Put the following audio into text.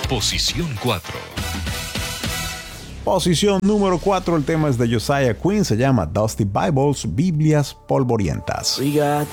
Posición 4. Posición número 4, el tema es de Josiah Quinn, se llama Dusty Bibles, Biblias polvorientas. We got